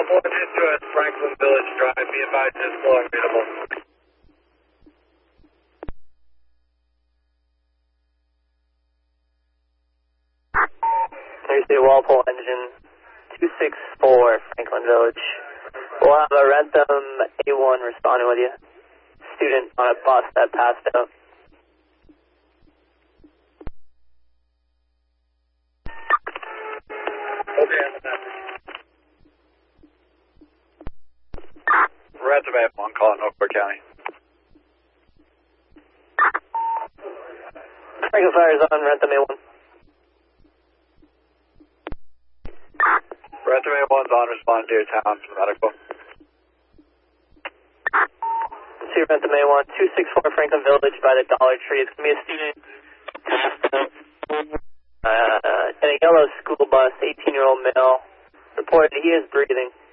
142 at Franklin Village Drive. Be advised it's still unreadable. Thursday Walpole engine 264 Franklin Village. We'll have a Rentham A1 responding with you. Student on a bus that passed out. Okay, on the message. Rentham A1 calling Oakport County. Franklin Fire is on Rentham A1. Rentham A1's on, responding to your town for medical. See Rentham A1 264 Franklin Village by the Dollar Tree. It's going to be a student in a yellow school bus, 18-year-old male. Reported he is breathing.